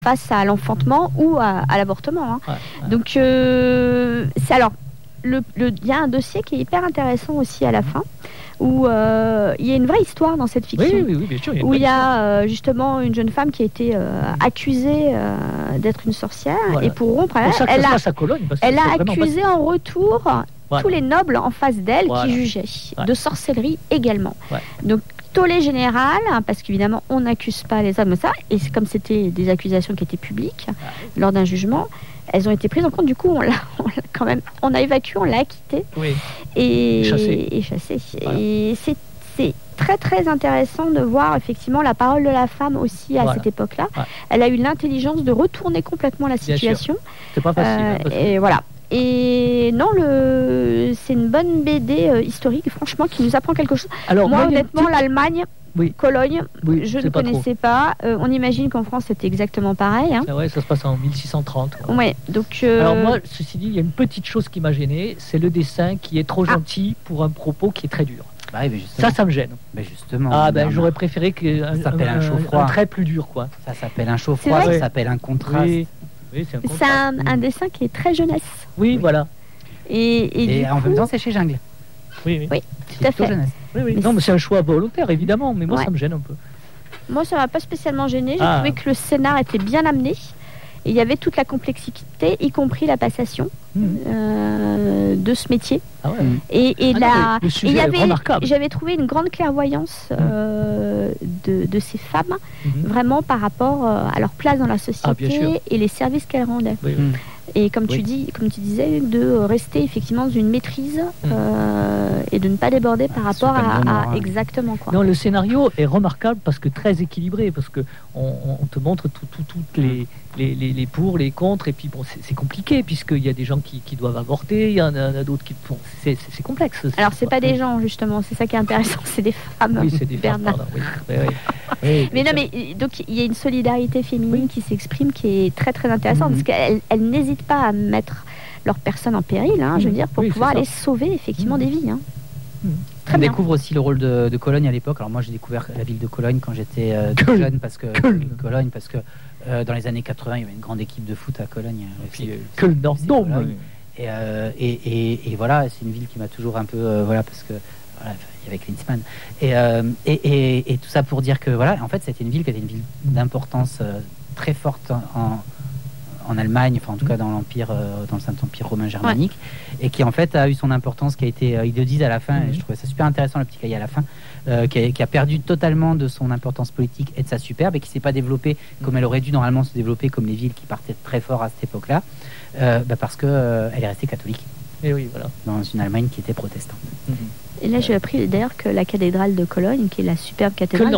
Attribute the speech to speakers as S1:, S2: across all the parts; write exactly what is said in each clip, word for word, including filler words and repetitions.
S1: face à l'enfantement ou à, à l'avortement. Hein. Ouais, ouais. Donc, euh, c'est alors, le, le, il y a un dossier qui est hyper intéressant aussi à la fin, où euh, il y a une vraie histoire dans cette fiction.
S2: Oui, oui, oui, bien sûr. Il y a
S1: où il y a euh, justement une jeune femme qui a été euh, accusée euh, d'être une sorcière, voilà. Et pour rompre, elle, elle, a,
S2: à Cologne, parce que
S1: elle a accusé en retour voilà. tous les nobles en face d'elle voilà. qui jugeaient ouais. de sorcellerie également. Ouais. Donc, tollé général, hein, parce qu'évidemment, on n'accuse pas les hommes de ça, et comme c'était des accusations qui étaient publiques ah, oui. lors d'un jugement, elles ont été prises en compte. Du coup, on l'a, on l'a quand même, on a évacué, on l'a acquitté
S2: oui.
S1: et
S2: chassé.
S1: Et, chassé. Voilà. Et c'est, c'est très très intéressant de voir effectivement la parole de la femme aussi à voilà. cette époque-là. Ouais. Elle a eu l'intelligence de retourner complètement la situation.
S2: C'est pas facile.
S1: Euh,
S2: hein, parce que...
S1: Et voilà. Et non, le... c'est une bonne B D euh, historique, franchement, qui nous apprend quelque chose. Alors, moi, honnêtement, petite... l'Allemagne, oui. Cologne, oui, je ne connaissais pas. pas. Euh, on imagine qu'en France, c'était exactement pareil. Hein.
S2: C'est vrai, ça se passe en mille six cent trente.
S1: Ouais, donc, euh...
S2: Alors moi, ceci dit, il y a une petite chose qui m'a gêné, c'est le dessin qui est trop ah. gentil pour un propos qui est très dur.
S3: Bah oui,
S2: ça, ça me gêne.
S3: Mais justement.
S2: Ah ben, j'aurais préféré que un,
S3: ça s'appelle un, un chaud-froid.
S2: Un trait plus dur, quoi.
S3: Ça s'appelle un chaud-froid, ça s'appelle un contraste.
S2: Oui, oui c'est un contraste.
S1: C'est un, un dessin qui est très jeunesse.
S2: Oui, oui. voilà.
S1: Et, et,
S3: et
S1: du
S3: en
S1: coup...
S3: même temps, c'est chez Jungle.
S1: Oui, oui, oui tout à fait.
S3: Jeunesse.
S2: Oui, oui. Non, mais c'est un choix volontaire, évidemment, mais moi,
S1: ouais.
S2: ça me gêne un peu.
S1: Moi, ça m'a pas spécialement gêné. J'ai
S2: ah.
S1: trouvé que le scénar était bien amené. Et il y avait toute la complexité, y compris la passation mmh. euh, de ce métier.
S2: Ah ouais.
S1: Et, et,
S2: ah
S1: la,
S2: non, le
S1: et y avait,
S2: remarquable.
S1: J'avais trouvé une grande clairvoyance euh, de, de ces femmes, mmh. vraiment par rapport euh, à leur place dans la société ah, et les services qu'elles rendaient.
S2: Oui, oui.
S1: Et comme,
S2: oui.
S1: tu dis, comme tu disais, de rester effectivement dans une maîtrise mmh. euh, et de ne pas déborder par ah, rapport à, à exactement quoi.
S2: Non, le scénario est remarquable parce que très équilibré, parce que on, on te montre tout, tout, toutes les, les, les, les pour, les contre, et puis bon, c'est, c'est compliqué puisqu'il y a des gens qui, qui doivent avorter, il y en a, en a d'autres qui font. C'est, c'est, c'est complexe. C'est
S1: Alors c'est pas, pas des gens justement, c'est ça qui est intéressant, c'est des femmes.
S2: Oui, c'est des femmes. Pardon, oui. Oui, oui.
S1: Oui, mais non, mais donc il y a une solidarité féminine oui. qui s'exprime, qui est très très intéressante mmh. parce qu'elles elles n'hésitent pas à mettre leur personne en péril, hein, mmh. je veux dire, pour oui, pouvoir aller sauver effectivement mmh. des vies. Hein.
S3: Mmh. Très On bien. découvre aussi le rôle de, de Cologne à l'époque. Alors moi, j'ai découvert la ville de Cologne quand j'étais euh, jeune, parce que
S2: Cologne,
S3: Cologne, parce que euh, dans les années quatre-vingts, il y avait une grande équipe de foot à Cologne.
S2: Et puis euh, Cologne, non, non.
S3: Et, euh, et, et, et voilà, c'est une ville qui m'a toujours un peu, euh, voilà, parce que voilà, il y avait Klinsmann. Et, euh, et, et, et tout ça pour dire que voilà, en fait, c'était une ville qui était une ville d'importance euh, très forte en, en Allemagne, enfin en tout cas dans l'empire, euh, dans le Saint-Empire romain germanique, ouais. et qui en fait a eu son importance, qui a été, euh, ils le disent à la fin, mmh. et je trouvais ça super intéressant le petit cahier à la fin, euh, qui, a, qui a perdu totalement de son importance politique et de sa superbe, et qui s'est pas développée comme elle aurait dû normalement se développer, comme les villes qui partaient très fort à cette époque-là, euh, bah parce que euh, elle est restée catholique.
S2: Et oui, voilà.
S3: Dans une Allemagne qui était protestante. Mmh.
S1: Et là, j'ai appris d'ailleurs que la cathédrale de Cologne, qui est la superbe cathédrale,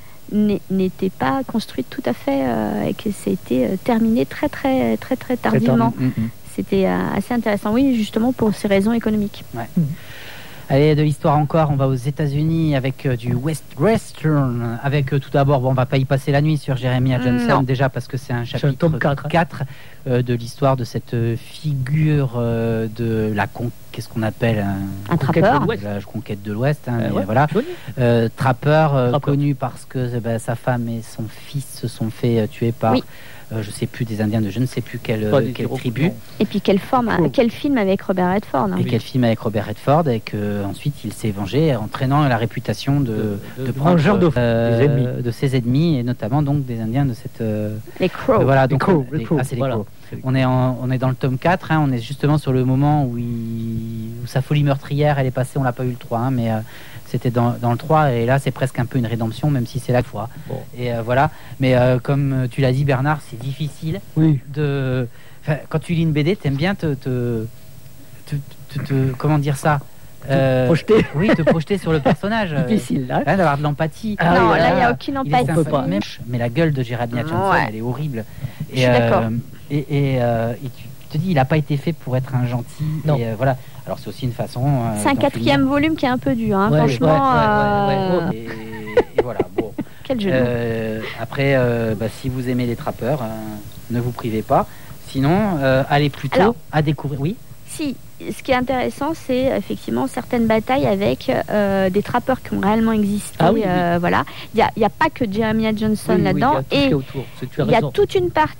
S1: n'était pas construite tout à fait euh, et que c'était euh, terminé très très très très tardivement. Très tard. C'était euh, assez intéressant, oui, justement pour ces raisons économiques.
S3: Ouais. Mmh. Allez, de l'histoire encore, on va aux États-Unis avec euh, du West Western, avec euh, tout d'abord, bon, on va pas y passer la nuit sur Jeremiah Johnson, non. déjà parce que c'est un chapitre
S2: c'est un
S3: quatre euh, de l'histoire de cette euh, figure euh, de la con- qu'est-ce qu'on appelle un,
S1: un trappeur,
S3: de la conquête de l'Ouest, hein,
S2: euh,
S3: mais
S2: ouais,
S3: voilà, euh, trappeur, euh, connu parce que bah, sa femme et son fils se sont fait euh, tuer par oui. Euh, je sais plus des Indiens de je ne sais plus quelle, euh, quelle tribu.
S1: Et puis quel, forme, hein, quel film avec Robert Redford. Hein.
S3: Et oui. quel film avec Robert Redford, et qu'ensuite il s'est vengé, entraînant la réputation de,
S2: de, de,
S3: de
S2: prendre de,
S3: euh,
S2: des ennemis.
S3: de ses ennemis, et notamment donc des Indiens de cette... Euh,
S1: les Crows.
S3: Euh, voilà, donc,
S2: les Crows.
S3: Les,
S2: les Crows.
S3: Ah, c'est les
S2: voilà.
S3: Crows. On est, en, on est dans le tome quatre, hein, on est justement sur le moment où, il, où sa folie meurtrière, elle est passée, on l'a pas eu le trois, hein, mais... Euh, c'était dans, dans le trois, et là c'est presque un peu une rédemption, même si c'est la fois. Bon. Et euh, voilà. Mais euh, comme tu l'as dit, Bernard, c'est difficile
S2: oui.
S3: de. Enfin, quand tu lis une B D, t'aimes bien te, te, te, te, te comment dire ça,
S2: euh, projeter.
S3: Oui, te projeter sur le personnage.
S2: Difficile, là.
S3: Hein, d'avoir de l'empathie.
S1: Ah, non, là il n'y a aucune empathie.
S3: Il pas. Même, mais la gueule de Jeremiah Johnson,
S1: ouais.
S3: elle est horrible.
S1: Je suis euh, d'accord.
S3: Et, et, euh, et tu te dis, il n'a pas été fait pour être un gentil.
S2: Non.
S3: Et, euh, voilà. Alors c'est aussi une façon. Euh,
S1: c'est un quatrième finir. volume qui est un peu dur, hein,
S3: ouais,
S1: franchement.
S3: Ouais, ouais, ouais,
S1: euh...
S3: ouais. Et, et voilà. Bon.
S1: Quel jeu.
S3: Euh, après, euh, bah, si vous aimez les trappeurs, euh, ne vous privez pas. Sinon, euh, allez plutôt Alors, à découvrir. Oui.
S1: Si. Ce qui est intéressant, c'est effectivement certaines batailles avec euh, des trappeurs qui ont réellement existé. Ah oui, euh, oui. Voilà. Il n'y a, a pas que Jeremiah Johnson
S3: oui,
S1: là-dedans.
S3: Oui,
S1: et
S2: il y a toute une partie